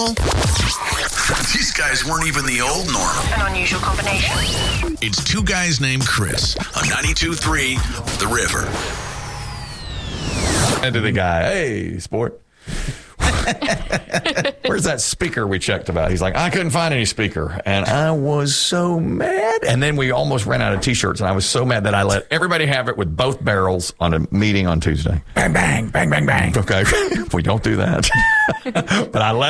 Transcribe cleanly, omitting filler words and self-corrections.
These guys weren't even the old norm. An unusual combination. It's two guys named Chris on 92.3 The River. And to the guy, hey, sport. Where's that speaker we checked about? He's like, I couldn't find any speaker. And I was so mad. And then we almost ran out of T-shirts. And I was so mad that I let everybody have it with both barrels on a meeting on Tuesday. Bang, bang, bang, bang, bang. Okay. We don't do that. But I let